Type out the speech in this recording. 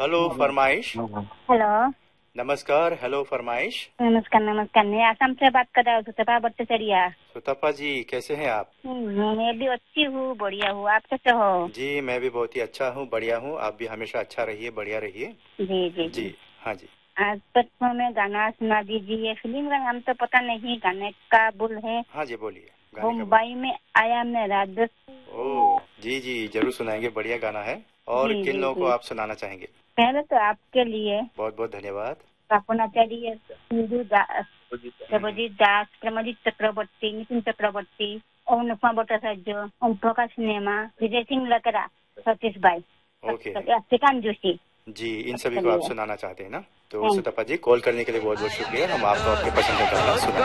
Hello फरमाइश। Hello, नमस्कार। Hello फरमाइश। नमस्कार नमस्कार। मैं आसाम से बात कर रहा हूँ, सुतपा भट्टाचार्य। सुतप्पा जी कैसे हैं आप? मैं भी अच्छी हूँ, बढ़िया हूँ। आप कैसे हो? जी मैं भी बहुत ही अच्छा हूँ, बढ़िया हूँ। आप भी हमेशा अच्छा रहिए, बढ़िया रहिए। जी जी जी। जी हाँ जी। आज तक में गाना सुना दीजिए। फिल्म का नाम तो पता नहीं, गाने का बोल है हाँ जी बोलिए, गाने का बोल। मुंबई में आया मैं रात। ओह जी जी जरूर सुनाएंगे, बढ़िया गाना है। और जी किन जी लोगों को जी। आप सुनाना चाहेंगे? पहले तो आपके लिए बहुत बहुत धन्यवाद। पापनाचार्य, सिंधु दास, हम्म, देवजीत दास, प्रमोदित चक्रवर्ती, नितिन चक्रवर्ती, अनुपमा भट्टाचार्य, ओम प्रकाश सिन्हा, विजय सिंह लकड़ा, सतीश भाई, ओके। श्रीकांत जोशी। जी इन सभी को आप चलिए, सुनाना चाहते हैं ना? तो थैंक सुतप्पा जी कॉल करने के लिए बहुत बहुत शुक्रिया। हम आपको आपके पसंद का गाना सुना